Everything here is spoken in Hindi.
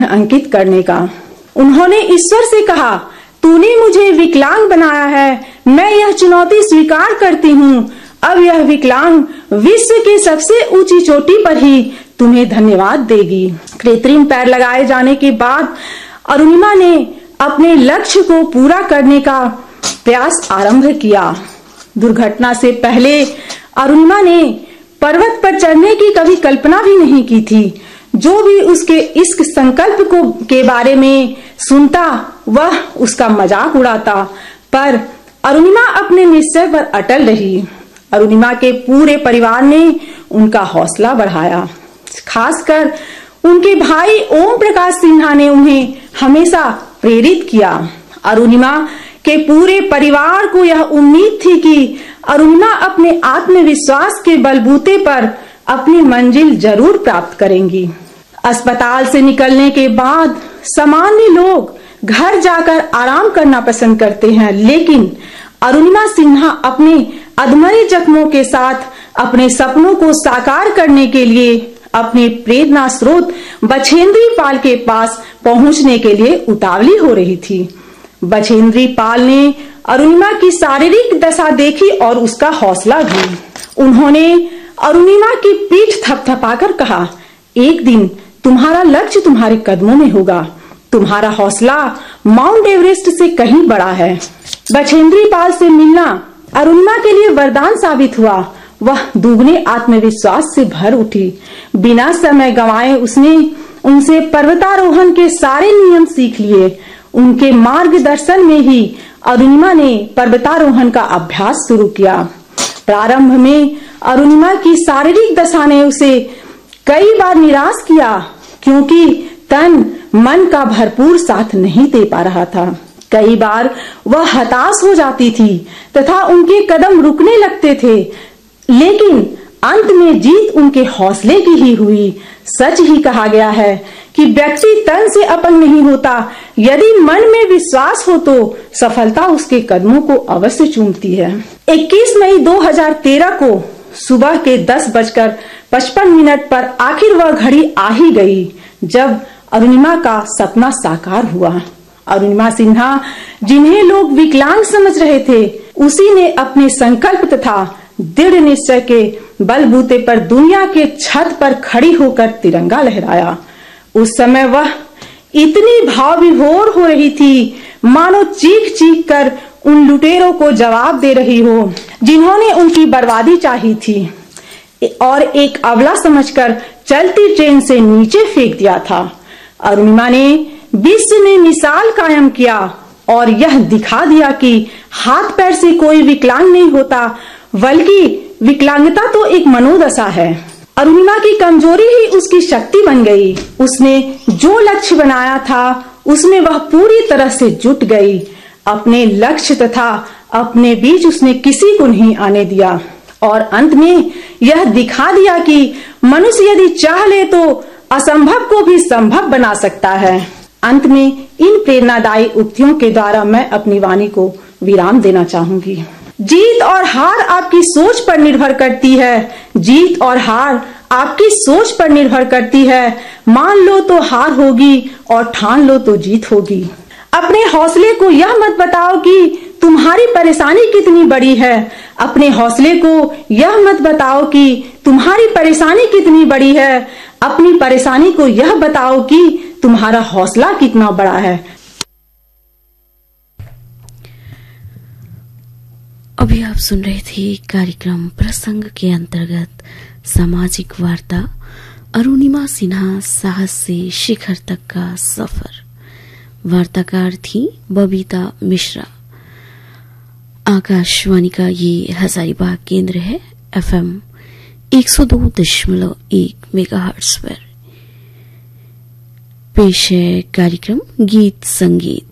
अंकित करने का। उन्होंने ईश्वर से कहा, तूने मुझे विकलांग बनाया है, मैं यह चुनौती स्वीकार करती हूँ। अब यह विकलांग विश्व की सबसे ऊंची चोटी पर ही तुम्हें धन्यवाद देगी। कृत्रिम पैर लगाए जाने के बाद अरुणिमा ने अपने लक्ष्य को पूरा करने का प्रयास आरंभ किया। दुर्घटना से पहले अरुणिमा ने पर्वत पर चढ़ने की कभी कल्पना भी नहीं की थी। जो भी उसके इस संकल्प के बारे में सुनता वह उसका मजाक उड़ाता, पर अरुणिमा अपने निश्चय पर अटल रही। अरुणिमा के पूरे परिवार ने उनका हौसला बढ़ाया। खासकर उनके भाई ओम प्रकाश सिन्हा ने उन्हें हमेशा प्रेरित किया। अरुणिमा के पूरे परिवार को यह उम्मीद थी कि अरुणिमा अपने आत्मविश्वास के बलबूते पर अपनी मंजिल जरूर प्राप्त करेंगी। अस्पताल से निकलने के बाद सामान्य लोग घर जाकर आराम करना पसंद करते हैं, लेकिन अरुणिमा सिन्हा अपने अधमरे जख्मों के साथ अपने सपनों को साकार करने के लिए अपने प्रेरणा स्रोत बछेंद्री पाल के पास पहुंचने के लिए उतावली हो रही थी। बछेंद्री पाल ने अरुणिमा की शारीरिक दशा देखी और उसका हौसला भी। उन्होंने अरुणिमा की पीठ थपथपाकर कहा, एक दिन तुम्हारा लक्ष्य तुम्हारे कदमों में होगा। तुम्हारा हौसला माउंट एवरेस्ट से कहीं बड़ा है। बछेंद्री पाल से मिलना अरुणिमा के लिए वरदान साबित हुआ। वह दुगने आत्मविश्वास से भर उठी। बिना समय गंवाए उसने उनसे पर्वतारोहण के सारे नियम सीख लिए। उनके मार्गदर्शन में ही अरुणिमा ने पर्वतारोहण का अभ्यास शुरू किया। प्रारंभ में अरुणिमा की शारीरिक दशा ने उसे कई बार निराश किया, क्योंकि तन मन का भरपूर साथ नहीं दे पा रहा था। कई बार वह हताश हो जाती थी तथा उनके कदम रुकने लगते थे, लेकिन अंत में जीत उनके हौसले की ही हुई। सच ही कहा गया है कि व्यक्ति तन से अपंग नहीं होता, यदि मन में विश्वास हो तो सफलता उसके कदमों को अवश्य चूमती है। 21 मई 2013 को सुबह के 10:55 पर आखिर वह घड़ी आ ही गई जब अरुणिमा का सपना साकार हुआ। अरुणिमा सिन्हा, जिन्हें लोग विकलांग समझ रहे थे, उसी ने अपने संकल्प तथा दृढ़ निश्चय के बलबूते पर दुनिया के छत पर खड़ी होकर तिरंगा लहराया। उस समय वह इतनी भाव विभोर हो रही थी, मानो चीख चीख कर उन लुटेरों को जवाब दे रही हो जिन्होंने उनकी बर्बादी चाही थी और एक अबला समझकर चलती ट्रेन से नीचे फेंक दिया था। अरुणिमा ने विश्व में मिसाल कायम किया और यह दिखा दिया कि हाथ पैर से कोई विकलांग नहीं होता, बल्कि विकलांगता तो एक मनोदशा है। अरुणिमा की कमजोरी ही उसकी शक्ति बन गई। उसने जो लक्ष्य बनाया था उसमें वह पूरी तरह से जुट गई। अपने लक्ष्य तथा अपने बीच उसने किसी को नहीं आने दिया और अंत में यह दिखा दिया कि मनुष्य यदि चाह ले तो असंभव को भी संभव बना सकता है। अंत में इन प्रेरणादायी उक्तियों के द्वारा मैं अपनी वाणी को विराम देना चाहूंगी। जीत और हार आपकी सोच पर निर्भर करती है। जीत और हार आपकी सोच पर निर्भर करती है। मान लो तो हार होगी और ठान लो तो जीत होगी। अपने हौसले को यह मत बताओ कि तुम्हारी परेशानी कितनी बड़ी है। अपने हौसले को यह मत बताओ कि तुम्हारी परेशानी कितनी बड़ी है। अपनी परेशानी को यह बताओ कि तुम्हारा हौसला कितना बड़ा है। अभी आप सुन रहे थे कार्यक्रम प्रसंग के अंतर्गत सामाजिक वार्ता अरुणिमा सिन्हा, साहस से शिखर तक का सफर। वार्ताकार थी बबीता मिश्रा। आकाशवाणी का ये हजारीबाग केंद्र है, FM 102.1 मेगाहर्ट्ज पर। पेश है कार्यक्रम गीत संगीत।